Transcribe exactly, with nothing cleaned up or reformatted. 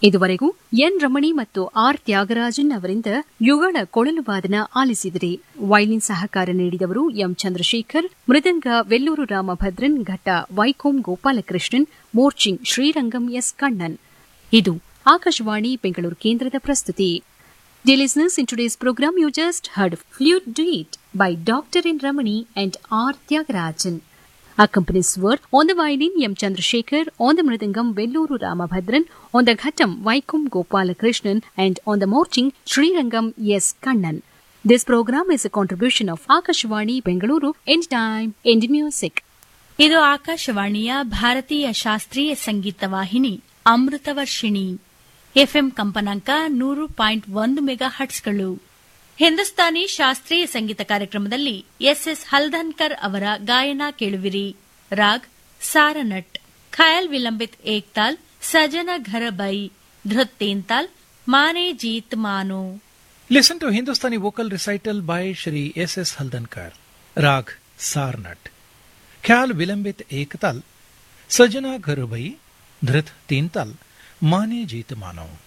ಇದುವರೆಗೂ ಎನ್ ರಮಣಿ ಮತ್ತು ಆರ್ ತ್ಯಾಗರಾಜನ್ ಅವರಿಂದ ಯುಗಳ ಕೊಳಲು ವಾದನ ಆಲಿಸಿದರೆ. ವೈಲಿನ್ ಸಹಕಾರ ನೀಡಿದವರು ಎಂ ಚಂದ್ರಶೇಖರ್, ಮೃದಂಗ ವೆಲ್ಲೂರು ರಾಮಭದ್ರನ್, ಘಟ್ಟ ವೈಕೋಂ ಗೋಪಾಲಕೃಷ್ಣನ್, ಮೋರ್ಚಿಂಗ್ ಶ್ರೀರಂಗಂ ಎಸ್ ಕಣ್ಣನ್. ಇದು ಆಕಾಶವಾಣಿ ಬೆಂಗಳೂರು ಕೇಂದ್ರದ ಪ್ರಸ್ತುತಿ. Dear listeners, in today's program you just heard Flute Duet by Doctor N. Ramani and R. Tyagarajan. Accompanies were on the violin M. Chandrasekhar, on the mridangam Velluru Ramabhadran, on the ghattam Vaikum Gopalakrishnan, and on the morching Srirangam S. Kannan. This program is a contribution of Akashvani Bengaluru, Anytime, Indian Music. ಇದು ಆಕಾಶವಾಣಿಯ ಭಾರತೀಯ ಶಾಸ್ತ್ರೀಯ ಸಂಗೀತ ವಾಹಿನಿ Amritavarshini. FM ಕಂಪನಾಂಕ ನೂರು point ಒಂದು mega ಹಟ್ಸ್ಗಳು. Hindustani ಶಾಸ್ತ್ರೀಯ ಸಂಗೀತ ಕಾರ್ಯಕ್ರಮದಲ್ಲಿ ಎಸ್ ಎಸ್ ಹಲ್ದನ್ಕರ್ ಅವರ ಗಾಯನ ಕೇಳುವಿರಿ. Raag ಸಾರನಟ್, khayal vilambit Ektaal, ಸಜನ ಘರ by, ಧೃತ್ ತೇಂತಾಲ್, Mane Jeet ಮಾನೋ. Listen to Hindustani vocal recital by Shri S S Haldankar. Rag Sarnat, Khyal Vilambit Ektal, Sajana Ghar Bhai, Dhrit Teental, Mane Jeet Mano.